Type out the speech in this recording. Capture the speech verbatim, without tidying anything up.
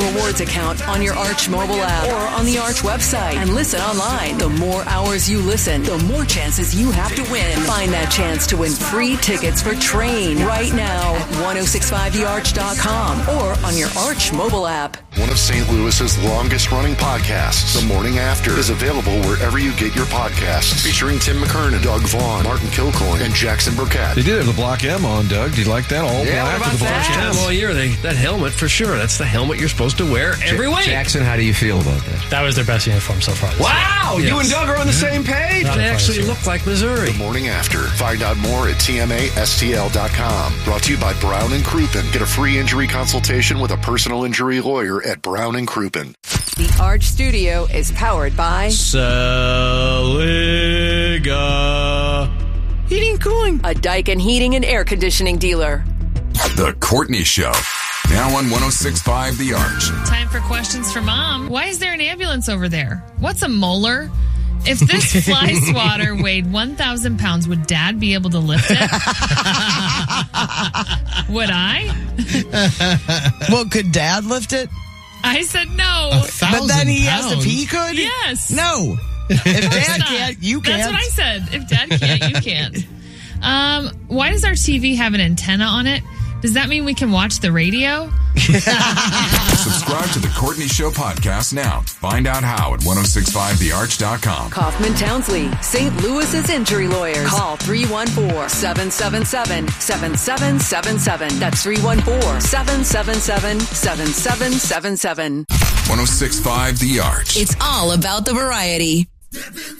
rewards account on your Arch mobile app or on the Arch website and listen online. The more hours you listen, the more chances you have to win. Find that chance to win free tickets for Train right now at ten sixty-five the arch dot com or on your Arch mobile app. One of Saint Louis's longest-running podcasts, The Morning After, is available wherever you get your podcasts. Featuring Tim McKernan, Doug Vaughn, Martin Kilcoyne, and Jackson Burkett. They did have the Block M on, Doug. Do you like that? All yeah, black what about with the that? Block M all year. They, that helmet, for sure. That's the helmet you're supposed to wear every J- week. Jackson, how do you feel about that? That was their best uniform so far. Wow! Yes. You and Doug are on the same page. Not They actually surprised, look like Missouri. The Morning After. Find out more at T M A S T L dot com. Brought to you by Brown and Crouppen. Get a free injury consultation with a personal injury lawyer at Brown and Crouppen. The Arch Studio is powered by Saliga Heating and Cooling. a Daikin Heating and Air Conditioning dealer. The Courtney Show. Now on ten sixty-five The Arch. Time for questions for Mom. Why is there an ambulance over there? What's a molar? If this fly swatter weighed one thousand pounds, would Dad be able to lift it? Would I? Well, could Dad lift it? I said no. But then he asked if he could? Yes. No. If Dad not. can't, you can't. That's what I said. If Dad can't, you can't. Um, why does our T V have an antenna on it? Does that mean we can watch the radio? Subscribe to The Courtney Show podcast now. Find out how at ten sixty-five the arch dot com. Kaufman Townsley, Saint Louis's injury lawyers. Call three one four, seven seven seven, seven seven seven seven. That's three one four, seven seven seven, seven seven seven seven. ten sixty-five The Arch. It's all about the variety. Stepping